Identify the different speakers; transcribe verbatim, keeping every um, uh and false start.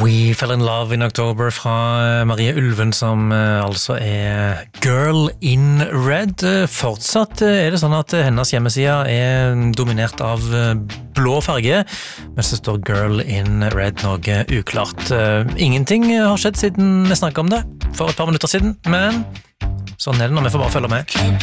Speaker 1: We Fell in Love in October fra Marie Ulven, som altså er Girl in Red. Fortsatt er det sånn at hennes hjemmeside er dominert av blå farge, mens det står Girl in Red, noe uklart. Ingenting har skjedd siden vi snakket om det for et par minutter siden, men sånn er det når vi får bare følge med.